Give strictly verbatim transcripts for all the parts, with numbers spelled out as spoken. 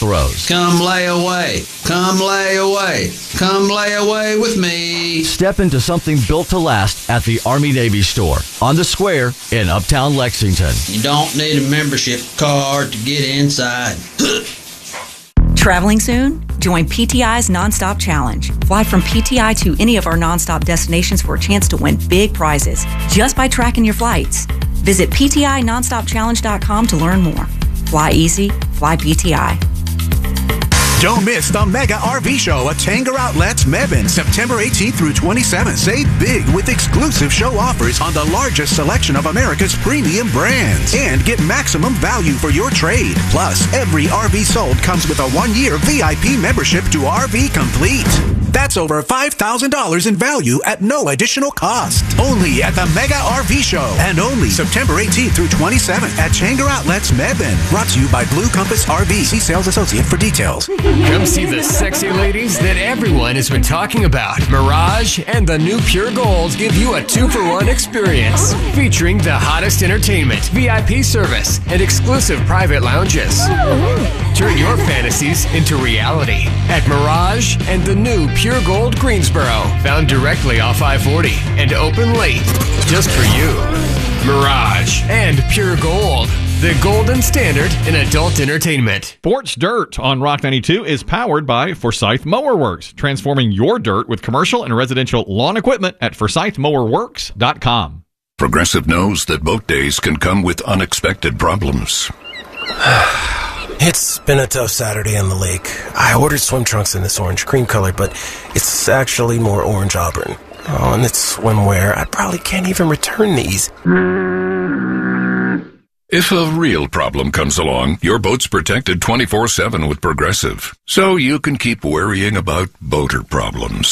throws. Come lay away. Come lay away. Come lay away with me. Step into something built to last at the Army-Navy store on the square in Uptown Lexington. You don't need a membership card to get inside. Traveling soon? Join P T I's Nonstop Challenge. Fly from P T I to any of our nonstop destinations for a chance to win big prizes just by tracking your flights. Visit P T I nonstop challenge dot com to learn more. Fly easy, fly P T I. Don't miss the Mega R V Show at Tanger Outlets Mebane, September eighteenth through twenty-seventh. Save big with exclusive show offers on the largest selection of America's premium brands. And get maximum value for your trade. Plus, every R V sold comes with a one-year V I P membership to R V Complete. That's over five thousand dollars in value at no additional cost. Only at the Mega R V Show. And only September eighteenth through twenty-seventh at Tanger Outlets Mebane. Brought to you by Blue Compass R V. See sales associate for details. Come see the sexy ladies that everyone has been talking about. Mirage and the new Pure Gold give you a two-for-one experience. Featuring the hottest entertainment, V I P service, and exclusive private lounges. Turn your fantasies into reality at Mirage and the new Pure Gold Greensboro. Found directly off I forty and open late just for you. Mirage and Pure Gold. The golden standard in adult entertainment. Sports Dirt on Rock ninety-two is powered by Forsyth Mower Works, transforming your dirt with commercial and residential lawn equipment at forsyth mower works dot com. Progressive knows that boat days can come with unexpected problems. It's been a tough Saturday on the lake. I ordered swim trunks in this orange cream color, but it's actually more orange auburn. Oh, and it's swimwear. I probably can't even return these. If a real problem comes along, your boat's protected twenty-four seven with Progressive, so you can keep worrying about boater problems.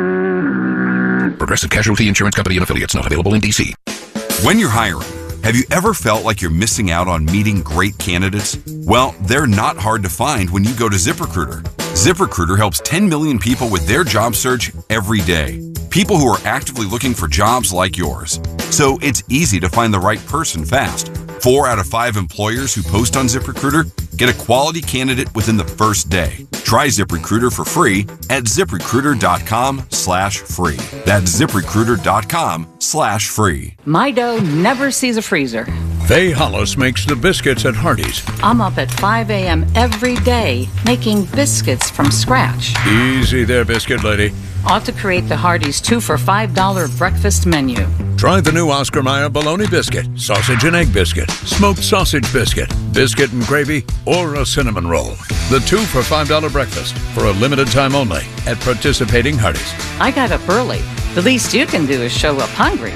Progressive Casualty Insurance Company and Affiliates, not available in D C. When you're hiring, have you ever felt like you're missing out on meeting great candidates? Well, they're not hard to find when you go to ZipRecruiter. ZipRecruiter helps ten million people with their job search every day. People who are actively looking for jobs like yours. So it's easy to find the right person fast. Four out of five employers who post on ZipRecruiter get a quality candidate within the first day. Try ZipRecruiter for free at ZipRecruiter.com slash free. That's ZipRecruiter.com slash free. My dough never sees a freezer. Faye Hollis makes the biscuits at Hardee's. I'm up at five a.m. every day making biscuits from scratch. Easy there, biscuit lady. Ought to create the Hardee's two for five dollar breakfast menu. Try the new Oscar Mayer bologna biscuit, sausage and egg biscuit, smoked sausage biscuit, biscuit and gravy, or a cinnamon roll. The two for five dollar breakfast for a limited time only at participating Hardee's. I got up early. The least you can do is show up hungry.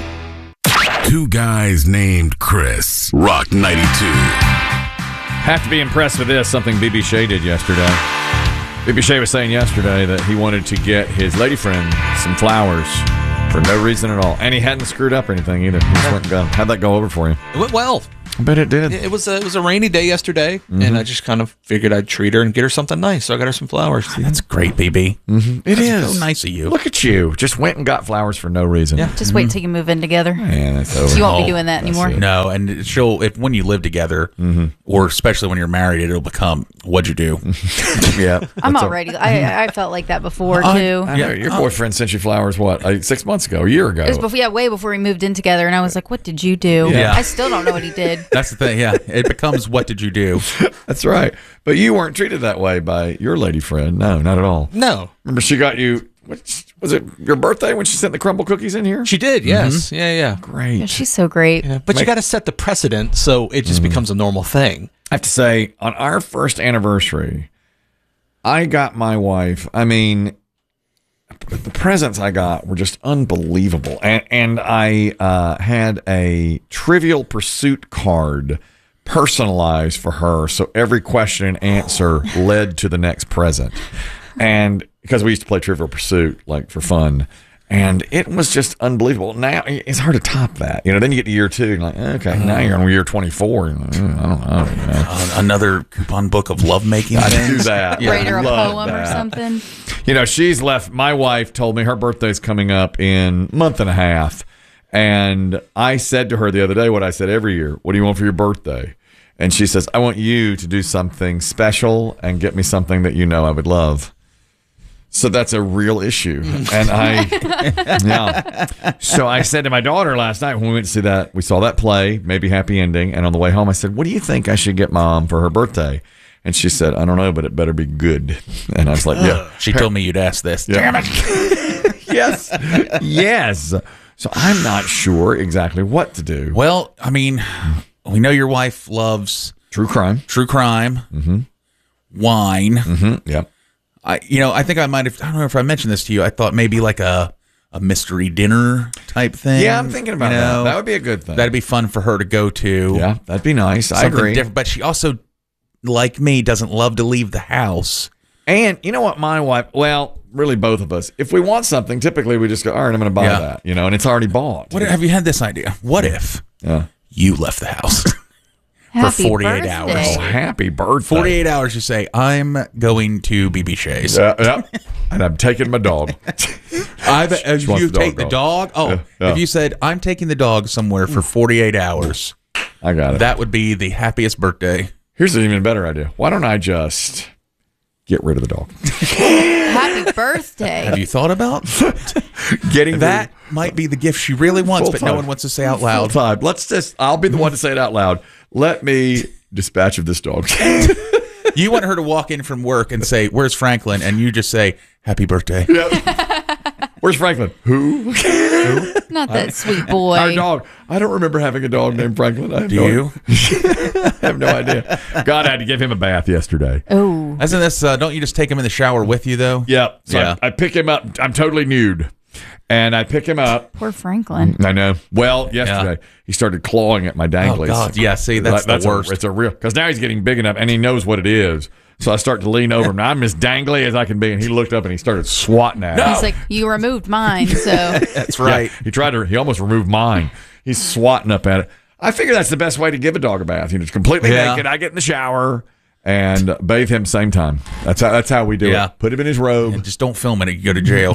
Two guys named Chris. Rock ninety-two. Have to be impressed with this, something B B Shea did yesterday. B B Shea was saying yesterday that he wanted to get his lady friend some flowers for no reason at all. And he hadn't screwed up or anything either. He just went and got them. How'd that go over for you? It went well. I bet it did. It was a, it was a rainy day yesterday, mm-hmm. and I just kind of figured I'd treat her and get her something nice. So I got her some flowers. Oh, that's great, B B. Mm-hmm. It that's is. so nice of you. Look at you. Just went and got flowers for no reason. Yeah. Just wait until you move in together. Yeah, that's over. So you won't be doing that anymore. No, and she'll if when you live together, mm-hmm. or especially when you're married, it'll become what'd you do? Yeah, I'm already. I I felt like that before uh, too. I know. Your boyfriend sent you flowers. What? Like six months ago, a year ago. It was before. Yeah, way before we moved in together, and I was like, "What did you do?" Yeah. I still don't know what he did. That's the thing. Yeah, it becomes what did you do? That's right. But you weren't treated that way by your lady friend. No, not at all. No. Remember, she got you. What, was it your birthday when she sent the crumble cookies in here? She did. Yes. Mm-hmm. Yeah. Yeah. Great. Yeah, she's so great. Yeah, but Make, you got to set the precedent so it just mm-hmm. becomes a normal thing. I have to say, on our first anniversary, I got my wife. I mean, the presents I got were just unbelievable, and and I uh, had a Trivial Pursuit card personalized for her, so every question and answer led to the next present. And because we used to play Trivial Pursuit like for fun, and it was just unbelievable. Now it's hard to top that, you know. Then you get to year two, and you're like, okay, now you're on year twenty-four. Like, mm, I don't know. You know. Uh, another coupon book of lovemaking. I do that. Yeah, Write her a poem that. or something. You know, she's left. My wife told me her birthday's coming up in a month and a half, and I said to her the other day what I said every year: "What do you want for your birthday?" And she says, I want you to do something special and get me something that you know I would love. So that's a real issue. And I, yeah. So I said to my daughter last night when we went to see that, we saw that play, Maybe Happy Ending. And on the way home, I said, what do you think I should get Mom for her birthday? And she said, I don't know, but it better be good. And I was like, yeah. She told me you'd ask this. Yeah. Damn it. Yes. Yes. So I'm not sure exactly what to do. Well, I mean, we know your wife loves true crime, true crime, mm-hmm. wine. Mm-hmm. Yep. I, you know, I think I might have. I don't know if I mentioned this to you. I thought maybe like a a mystery dinner type thing. Yeah, I'm thinking about you know? that. That would be a good thing. That'd be fun for her to go to. Yeah, that'd be nice. I Something agree. different, but she also, like me, doesn't love to leave the house. And you know what, my wife, well, really both of us, if we want something, typically we just go, all right, I'm going to buy Yeah. that, you know, and it's already bought. What have you had this idea? What if yeah. you left the house for Happy forty-eight birthday. hours? Oh, happy birthday. forty-eight hours, you say, I'm going to B B Shays. Yeah, yeah. And I'm taking my dog. I bet if She wants you the dog take the gone. dog, oh, Yeah, yeah. if you said, I'm taking the dog somewhere for forty-eight hours, I got it. that would be the happiest birthday. Here's an even better idea. Why don't I just get rid of the dog? Happy birthday. Have you thought about Getting that? Might be the gift she really wants, but no Full-time. one wants to say out loud. Full time. Let's just, I'll be the one to say it out loud. Let me dispatch of this dog. You want her to walk in from work and say, where's Franklin? And you just say, happy birthday. Where's Franklin? Who? Who? Not that sweet boy. Our dog. I don't remember having a dog named Franklin. I have Do no you? I have no idea. God, I had to give him a bath yesterday. Oh. Isn't this, uh, don't you just take him in the shower with you, though? Yeah. So Yeah. I, I pick him up. I'm totally nude. And I pick him up. Poor Franklin. I know. Well, yesterday he started clawing at my danglies. Oh, God. Yeah, see, that's the a- worst. it's a real, because now he's getting big enough and he knows what it is. So I start to lean over him. Now I'm as dangly as I can be. And he looked up and he started swatting at it. He's like, you removed mine, so. That's right. Yeah, he tried to, he almost removed mine. He's swatting up at it. I figure that's the best way to give a dog a bath. You know, it's completely Yeah. naked. I get in the shower and bathe him same time. That's how, that's how we do Yeah. it. Put him in his robe. And just don't film it. You go to jail.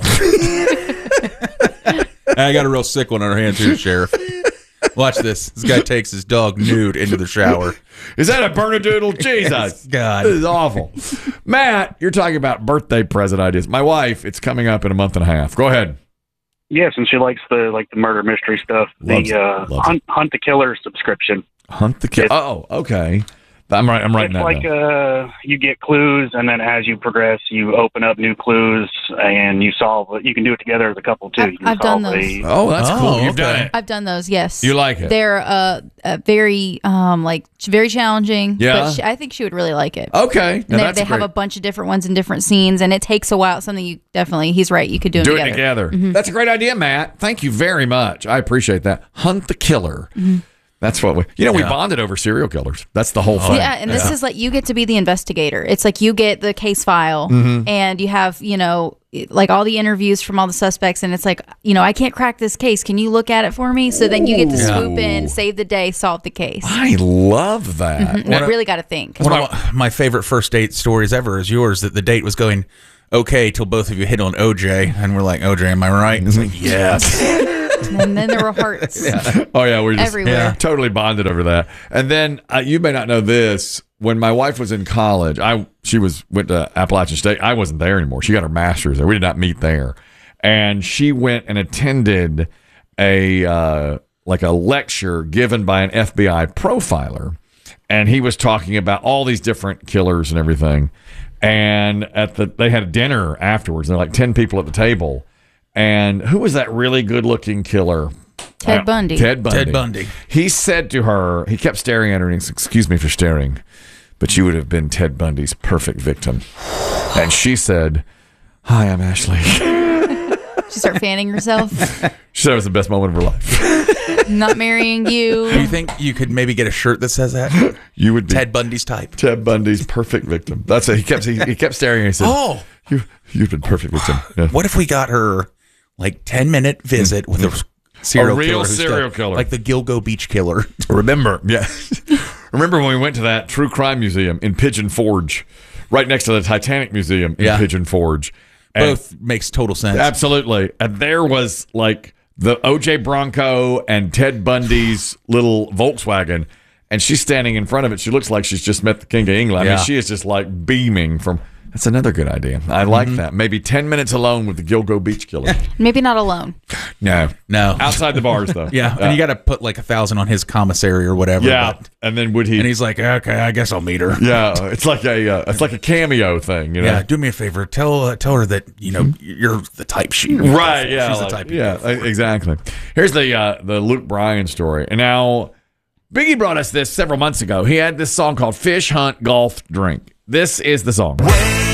I got a real sick one on our hands here, Sheriff. Watch this. This guy takes his dog nude into the shower. Is that a Bernedoodle? Jesus. God. This is awful. Matt, you're talking about birthday present ideas. My wife, it's coming up in a month and a half. Go ahead. Yes, and she likes the like the murder mystery stuff. Loves the it, uh, loves hunt, hunt the Killer subscription. Hunt the kill. Oh, okay. I'm right. I'm writing It's that like down. uh, you get clues, and then as you progress, you open up new clues, and you solve. You can do it together as a couple too. You can I've done solve those. a- Oh, that's Oh, cool. You've okay. done it. I've done those, yes. You like it? They're uh, uh very um like ch- very challenging. Yeah. But she, I think she would really like it. Okay. And Now they that's they have great. a bunch of different ones in different scenes, and it takes a while. It's something you definitely, he's right, you could do, Do them it together. together. That's a great idea, Matt. Thank you very much. I appreciate that. Hunt the Killer. That's what we, you know, we Yeah. bonded over serial killers. That's the whole thing. Yeah, and this is like you get to be the investigator. It's like you get the case file, Mhm. and you have, you know, like all the interviews from all the suspects, and it's like, you know, I can't crack this case. Can you look at it for me? So then you get to Yeah. swoop in, save the day, solve the case. I love that. Mhm. You really got to think. One of my favorite first date stories ever is yours, that the date was going okay till both of you hit on O J, and we're like, O J, am I right? And it's like, yes. And then there were hearts. Oh yeah, we're just Everywhere. yeah, totally bonded over that. And then uh, you may not know this. When my wife was in college, I she was went to Appalachian State. I wasn't there anymore. She got her master's there. We did not meet there, and she went and attended a uh, like a lecture given by an F B I profiler, and he was talking about all these different killers and everything. And at the they had a dinner afterwards. There were like ten people at the table. And who was that really good-looking killer? Ted Uh, Bundy. Ted Bundy. Ted Bundy. He said to her, he kept staring at her and he said, excuse me for staring, but you would have been Ted Bundy's perfect victim. And she said, hi, I'm Ashley. She start fanning herself. She said it was the best moment of her life. Not marrying you. Do you think you could maybe get a shirt that says that? You would be Ted Bundy's type. Ted Bundy's perfect victim. That's it. He kept he, he kept staring and he said, Oh. you, you've been perfect victim. Yeah. What if we got her like ten minute visit with a serial A real killer who's serial got- killer. like the Gilgo Beach Killer? Remember, yeah. Remember when we went to that true crime museum in Pigeon Forge, right next to the Titanic Museum in Yeah. Pigeon Forge? And Both makes total sense. absolutely. And there was like the O J Bronco and Ted Bundy's little Volkswagen. and she's standing in front of it. She looks like she's just met the King of England. I Yeah. mean, she is just like beaming from. That's another good idea. I like Mm-hmm. that. Maybe ten minutes alone with the Gilgo Beach Killer. Maybe not alone. No, No. outside the bars though. Yeah, and you got to put like a thousand on his commissary or whatever. Yeah, but- and then would he? and he's like, okay, I guess I'll meet her. Yeah, it's like a uh, it's like a cameo thing, you know. Yeah, do me a favor. Tell uh, tell her that you know you're the type she Right? Yeah, she's like- the type. you yeah, go for. exactly. Here's the uh, the Luke Bryan story, and now Biggie brought us this several months ago. He had this song called "Fish Hunt Golf Drink." This is the song.